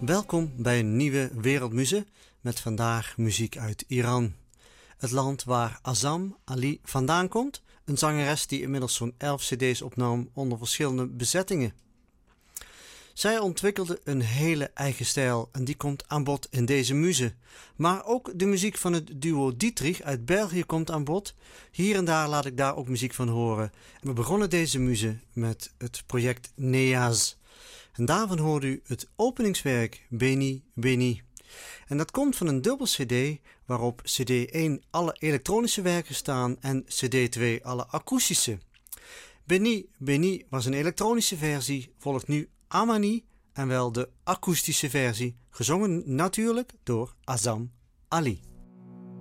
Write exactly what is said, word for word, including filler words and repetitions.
Welkom bij een nieuwe Wereldmuze met vandaag muziek uit Iran. Het land waar Azam Ali vandaan komt, een zangeres die inmiddels zo'n elf cd's opnam onder verschillende bezettingen. Zij ontwikkelde een hele eigen stijl en die komt aan bod in deze muze. Maar ook de muziek van het duo Dietrich uit België komt aan bod. Hier en daar laat ik daar ook muziek van horen. We begonnen deze muze met het project Neaz. En daarvan hoort u het openingswerk Beni Beni. En dat komt van een dubbel cd waarop cd één alle elektronische werken staan en cd twee alle akoestische. Beni Beni was een elektronische versie, volgt nu Amani en wel de akoestische versie, gezongen natuurlijk door Azam Ali.